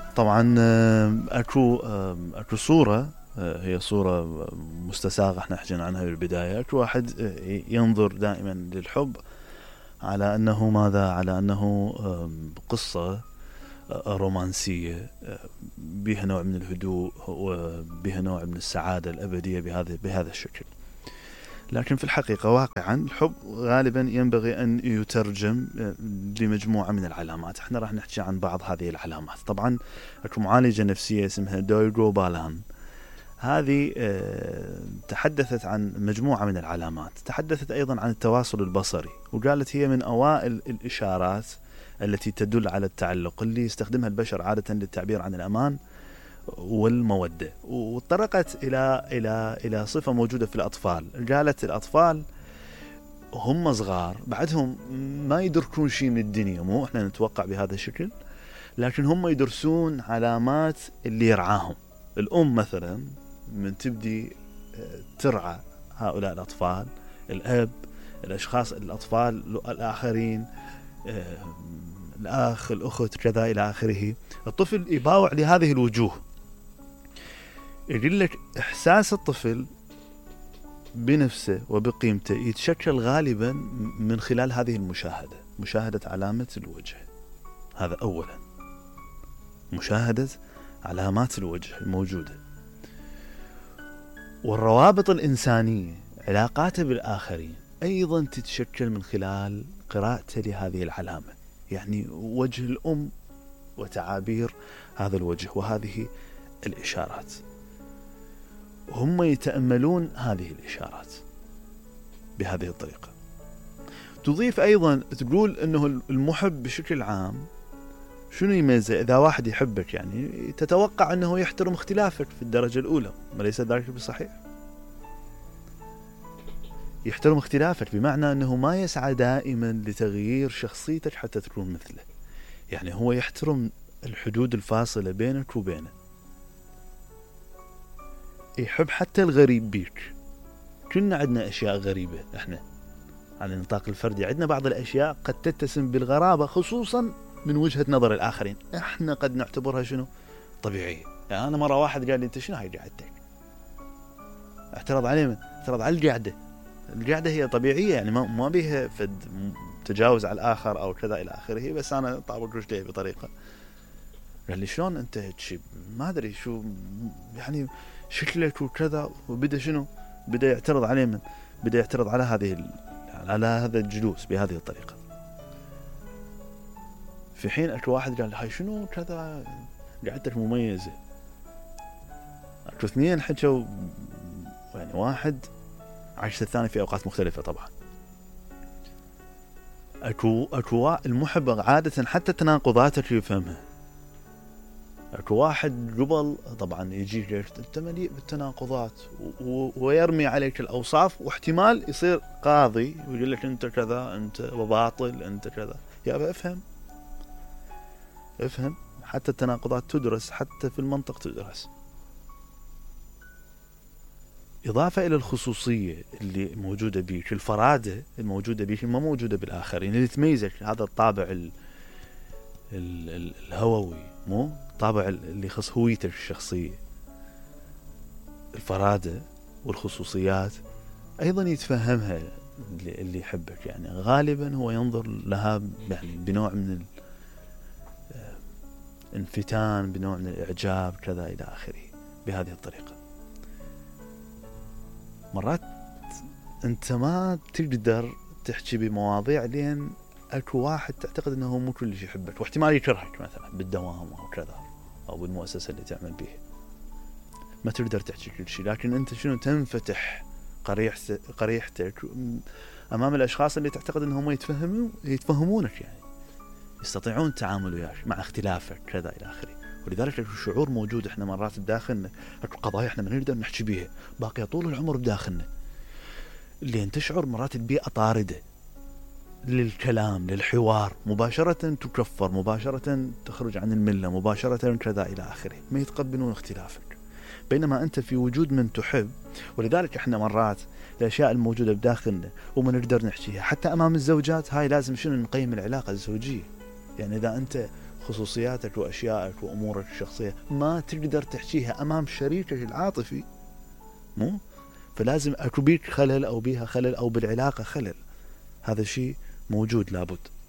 طبعا اكو صورة، هي صورة مستساغة احنا حكينا عنها بالبداية. اكو واحد ينظر دائما للحب على انه ماذا؟ على انه قصة رومانسية بها نوع من الهدوء وبها نوع من السعادة الأبدية بهذا الشكل. لكن في الحقيقة واقعا الحب غالبا ينبغي أن يترجم لمجموعة من العلامات. احنا راح نحكي عن بعض هذه العلامات. طبعا اكو معالجة نفسية اسمها دويغو بالان، هذه تحدثت عن مجموعة من العلامات. تحدثت أيضا عن التواصل البصري، وقالت هي من أوائل الإشارات التي تدل على التعلق اللي يستخدمها البشر عادة للتعبير عن الأمان والمودة. وطرقت إلى صفة موجودة في الأطفال. قالت الأطفال هم صغار بعدهم ما يدركون شيء من الدنيا، مو إحنا نتوقع بهذا الشكل، لكن هم يدرسون علامات اللي يرعاهم. الأم مثلا من تبدي ترعى هؤلاء الأطفال، الأب، الأشخاص الأطفال الآخرين، الأخ، الأخت، كذا إلى آخره. الطفل يباوع لهذه الوجوه. يقول لك إحساس الطفل بنفسه وبقيمته يتشكل غالبا من خلال هذه المشاهدة، مشاهدة علامة الوجه. هذا أولا، مشاهدة علامات الوجه الموجودة. والروابط الإنسانية، علاقاته بالآخرين، أيضا تتشكل من خلال قراءته لهذه العلامة، يعني وجه الأم وتعابير هذا الوجه وهذه الإشارات. هم يتأملون هذه الإشارات بهذه الطريقة. تضيف أيضا تقول أنه المحب بشكل عام شنو يميزه؟ إذا واحد يحبك يعني تتوقع أنه يحترم اختلافك في الدرجة الأولى، وليس ذلك بصحيح. يحترم اختلافك بمعنى أنه ما يسعى دائما لتغيير شخصيتك حتى تكون مثله. يعني هو يحترم الحدود الفاصلة بينك وبينه. يحب حتى الغريب بيك. كنا عندنا أشياء غريبة إحنا على النطاق الفردي، عندنا بعض الأشياء قد تتسم بالغرابة خصوصا من وجهة نظر الآخرين، إحنا قد نعتبرها شنو؟ طبيعية. يعني أنا مرة واحد قال لي أنت شنو هاي قعدتك؟ اعترض عليه، من اعترض على القعدة هي طبيعية، يعني ما بيها فد تجاوز على الآخر أو كذا إلى آخره، بس أنا طابق رجلي بطريقة. قال لي شلون أنت هيك؟ ما أدري شو يعني شكلك وكذا. وبدأ شنو؟ بدأ يعترض عليه، من بدأ يعترض على على هذا الجلوس بهذه الطريقة. في حين أكو واحد قال هاي شنو كذا قعدتك مميزة. أكو اثنين حكوا، يعني واحد عكس الثاني في أوقات مختلفة. طبعا أكو المحب عادة حتى تناقضاتك يفهمها. أكو واحد قبل طبعا يجيك أنت مليء بالتناقضات ويرمي عليك الأوصاف، واحتمال يصير قاضي ويقول لك أنت كذا، أنت باطل، أنت كذا. يا أبا افهم حتى التناقضات تدرس، حتى في المنطق تدرس. إضافة إلى الخصوصية اللي موجودة بيك، الفرادة الموجودة بيك ما موجودة بالآخرين، اللي تميزك هذا الطابع الهووي، مو طابع اللي يخص هويتك الشخصية. الفرادة والخصوصيات أيضا يتفهمها اللي يحبك، يعني غالبا هو ينظر لها يعني بنوع من الانفتان، بنوع من الإعجاب كذا إلى آخره بهذه الطريقة. مرات أنت ما تقدر تحكي بمواضيع لين أكو واحد تعتقد أنه مو كل شيء يحبك، واحتمال يكرهك مثلا بالدوام أو كذا أو بالمؤسسة اللي تعمل بيها. ما تقدر تحكي كل شيء، لكن أنت شنو تنفتح قريحتك أمام الأشخاص اللي تعتقد أنهم يتفهمونك، يعني يستطيعون التعامل وياك مع اختلافك كذا إلى آخره. ولذلك الشعور موجود إحنا مرات بداخلنا، أكو قضايا إحنا ما نقدر نحكي بيها باقية طول العمر بداخلنا، اللي تشعر مرات البيئة طاردة للكلام، للحوار، مباشرة تكفر، مباشرة تخرج عن الملة، مباشرة كذا إلى آخره. ما يتقبلون اختلافك، بينما أنت في وجود من تحب. ولذلك إحنا مرات الأشياء الموجودة بداخلنا وما نقدر نحكيها حتى أمام الزوجات، هاي لازم شنو نقيم العلاقة الزوجية. يعني إذا أنت خصوصياتك وأشيائك وأمورك الشخصية ما تقدر تحكيها أمام شريكك العاطفي، مو فلازم أكو بيك خلل أو بيها خلل أو بالعلاقة خلل. هذا الشيء موجود لابد.